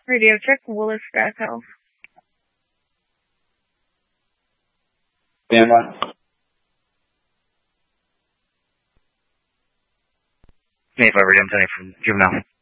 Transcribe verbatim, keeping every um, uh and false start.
Radio check, Willis Grass Health. Stand by. Maybe I am Tony from Juvenile.